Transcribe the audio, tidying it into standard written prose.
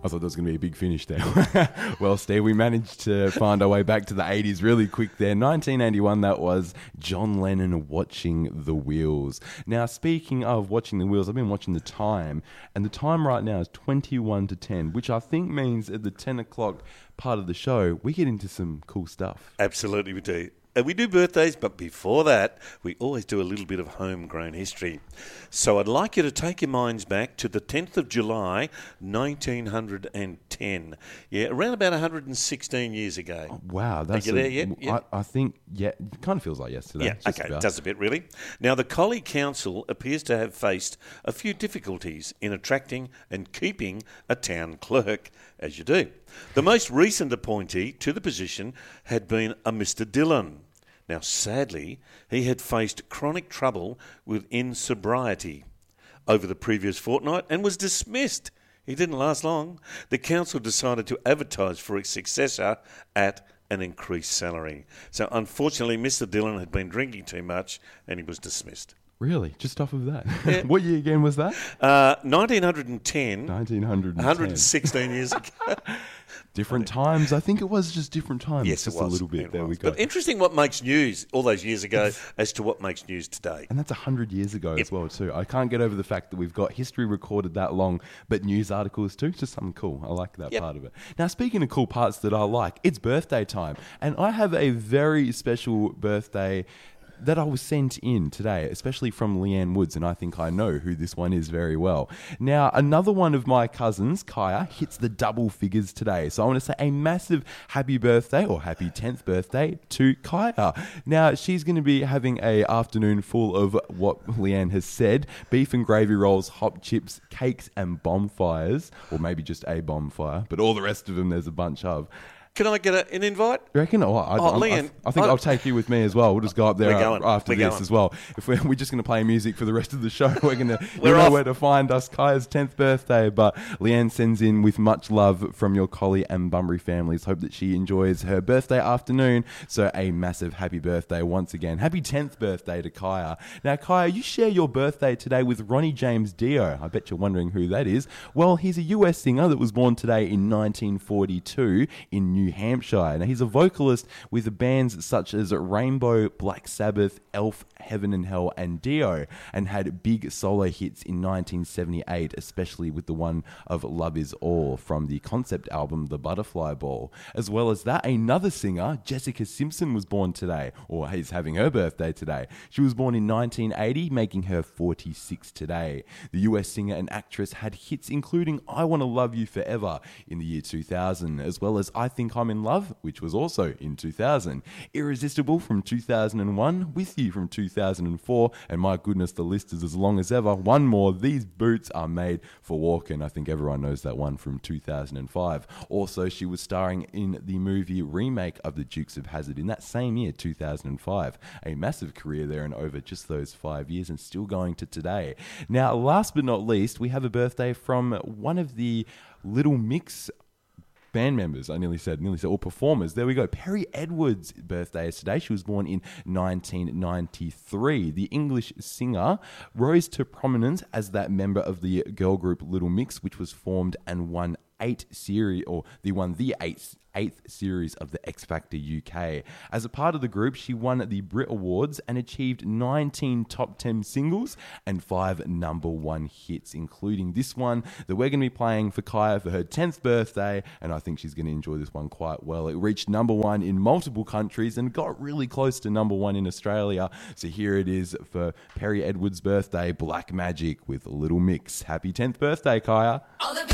I thought there was going to be a big finish there. Well, Steve, we managed to find our way back to the 80s really quick there. 1981, that was John Lennon, Watching the Wheels. Now, speaking of watching the wheels, I've been watching the time, and the time right now is 21 to 10, which I think means at the 10 o'clock part of the show, we get into some cool stuff. Absolutely, we do. We do birthdays, but before that, we always do a little bit of homegrown history. So I'd like you to take your minds back to the 10th of July, 1910. Yeah, around about 116 years ago. Oh, wow. That's Are you there yet? Yeah. I think, yeah, it kind of feels like yesterday. Yeah, okay, it does a bit, really. Now, the Collie Council appears to have faced a few difficulties in attracting and keeping a town clerk, as you do. The most recent appointee to the position had been a Mr. Dillon. Now, sadly, he had faced chronic trouble with insobriety over the previous fortnight and was dismissed. He didn't last long. The council decided to advertise for a successor at an increased salary. So, unfortunately, Mr. Dillon had been drinking too much and he was dismissed. Really? Just off of that? Yeah. What year again was that? 1910. 1910. 116 years ago. Different times. I think it was just different times. Yes, just it was. a little bit. It there was. we go. But interesting what makes news all those years ago as to what makes news today. And that's 100 years ago as well, too. I can't get over the fact that we've got history recorded that long, but news articles too. It's just something cool. I like that part of it. Now, speaking of cool parts that I like, it's birthday time. And I have a very special birthday that I was sent in today, especially from Leanne Woods, and I think I know who this one is very well. Now, another one of my cousins, Kaya, hits the double figures today. So I want to say a massive happy birthday, or happy 10th birthday, to Kaya. Now, she's going to be having an afternoon full of what Leanne has said: beef and gravy rolls, hot chips, cakes, and bonfires. Or maybe just a bonfire, but all the rest of them there's a bunch of. Can I get an invite? You reckon? Leanne, I think I'll take you with me as well. We'll just go up there after this as well. If we're just going to play music for the rest of the show, we're going to know where to find us. Kaya's 10th birthday, but Leanne sends in with much love from your Collie and Bunbury families. Hope that she enjoys her birthday afternoon. So a massive happy birthday once again. Happy 10th birthday to Kaya. Now, Kaya, you share your birthday today with Ronnie James Dio. I bet you're wondering who that is. Well, he's a US singer that was born today in 1942 in New Hampshire. Now, he's a vocalist with bands such as Rainbow, Black Sabbath, Elf, Heaven and Hell, and Dio, and had big solo hits in 1978, especially with the one of Love Is All from the concept album The Butterfly Ball. As well as that, another singer, Jessica Simpson, was born today, or is having her birthday today. She was born in 1980, making her 46 today. The US singer and actress had hits including I Wanna Love You Forever in the year 2000, as well as I Think I'm in Love, which was also in 2000. Irresistible from 2001, With You from 2004, and my goodness, the list is as long as ever. One more, These Boots Are Made for Walking. I think everyone knows that one from 2005. Also, she was starring in the movie remake of The Dukes of Hazzard in that same year, 2005. A massive career there in over just those 5 years, and still going to today. Now, last but not least, we have a birthday from one of the Little Mix band members, I nearly said, or performers. There we go. Perry Edwards' birthday is today. She was born in 1993. The English singer rose to prominence as that member of the girl group Little Mix, which was formed and won the eighth series of the X Factor UK. As a part of the group, she won the Brit Awards and achieved 19 top 10 singles and 5 number 1 hits, including this one that we're going to be playing for Kaya for her 10th birthday, and I think she's going to enjoy this one quite well. It reached number 1 in multiple countries and got really close to number 1 in Australia. So here it is for Perry Edwards' birthday, Black Magic with Little Mix. Happy 10th birthday, Kaya.